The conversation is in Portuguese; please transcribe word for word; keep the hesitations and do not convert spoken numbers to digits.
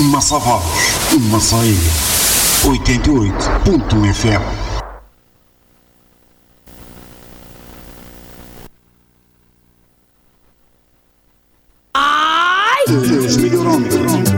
Massavados, Massaia, oitenta e oito ponto um F M. Deus melhor onda.